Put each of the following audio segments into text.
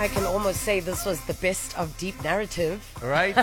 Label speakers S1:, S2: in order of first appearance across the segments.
S1: I can almost say this was the best of deep narrative.
S2: Right?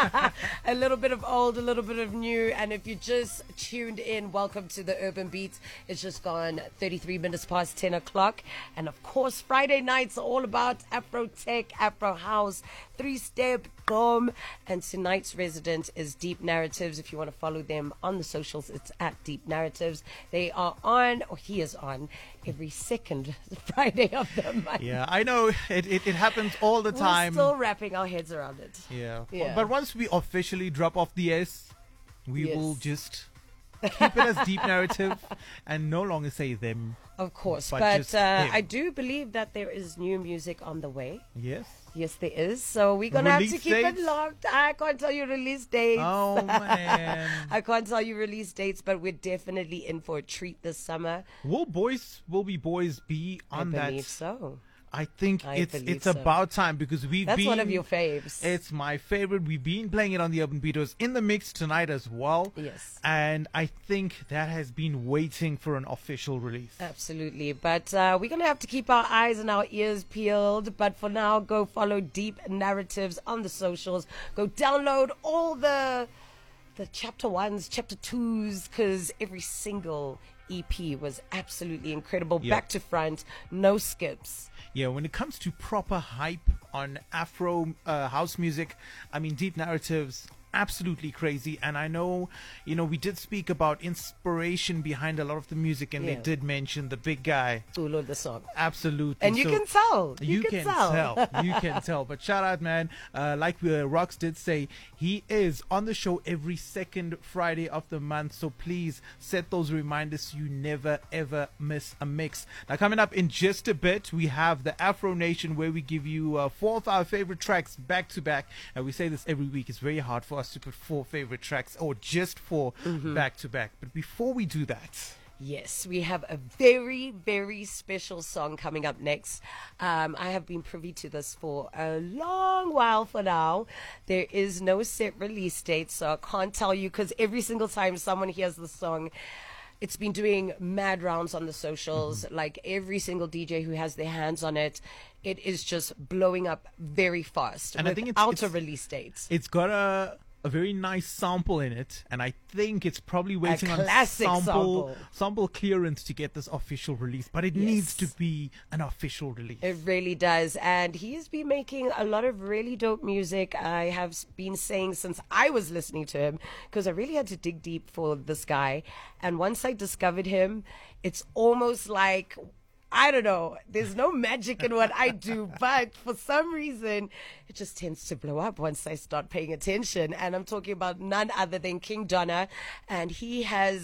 S1: A little bit of old, a little bit of new. And if you just tuned in, welcome to the Urban Beats. It's just gone 33 minutes past 10 o'clock. And of course, Friday nights are all about Afro Tech, Afro House, three-step, boom. And tonight's resident is Deep Narratives. If you want to follow them on the socials, it's at Deep Narratives. They are on, or he is on, every second Friday of the month.
S2: Yeah, I know. It happens all the time.
S1: We're still wrapping our heads around it.
S2: Yeah.
S1: Yeah.
S2: But once we officially drop off the S, we
S1: Yes.
S2: will just keep it as Deep Narrative and no longer say them.
S1: Of course,
S2: But
S1: but
S2: just him.
S1: I do believe that there is new music on the way.
S2: Yes.
S1: Yes, there is. So we're going to have to
S2: Release
S1: keep
S2: dates?
S1: it locked. I can't tell you release dates.
S2: Oh, man.
S1: I can't tell you release dates, but we're definitely in for a treat this summer.
S2: Will Be Boys be on
S1: I
S2: that?
S1: believe so.
S2: I think
S1: I
S2: it's
S1: believe
S2: it's
S1: so.
S2: about time because
S1: That's one of your faves.
S2: It's my favorite. We've been playing it on the Urban Beaters in the mix tonight as well.
S1: Yes.
S2: And I think that has been waiting for an official release.
S1: Absolutely. But we're going to have to keep our eyes and our ears peeled. But for now, go follow Deep Narratives on the socials. Go download all the chapter 1s, chapter 2s, because every single EP was absolutely incredible.
S2: Yeah.
S1: Back to front, no skips.
S2: Yeah, when it comes to proper hype on Afro house music, I mean, Deep Narratives, absolutely crazy. And I know, we did speak about inspiration behind a lot of the music, and they
S1: Yeah.
S2: did mention the big guy.
S1: Ulo the song.
S2: Absolutely.
S1: And you
S2: So-
S1: can tell.
S2: You can tell. You can tell. But shout out, man. Like Rox did say, he is on the show every second Friday of the month. So please set those reminders so you never, ever miss a mix. Now, coming up in just a bit, we have the Afro Nation, where we give you 4 of our favorite tracks back to back. And we say this every week. It's very hard for us to put 4 favorite tracks or just 4 back to back. But before we do that,
S1: Yes, we have a very, very special song coming up next. I have been privy to this for a long while for now. There is no set release date, so I can't tell you because every single time someone hears the song, it's been doing mad rounds on the socials. Like every single DJ who has their hands on it, it is just blowing up very fast.
S2: And I think it's-
S1: without a release date.
S2: it's got a very nice sample in it, and I think it's probably waiting on
S1: classic sample.
S2: sample clearance to get this official release, but it needs to be an official release.
S1: It really does. And he has been making a lot of really dope music. I have been saying since I was listening to him, because I really had to dig deep for this guy. And once I discovered him, it's almost like, I don't know, there's no magic in what I do, but for some reason, it just tends to blow up once I start paying attention. And I'm talking about none other than King Donna. And he has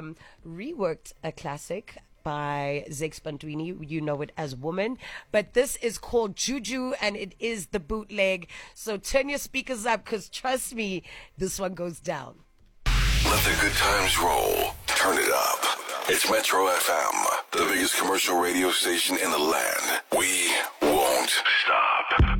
S1: reworked a classic by Zex Bantwini. You know it as Woman. But this is called Juju, and it is the bootleg. So turn your speakers up, because trust me, this one goes down.
S3: Let the good times roll. Turn it up. It's Metro FM, the biggest commercial radio station in the land. We won't stop.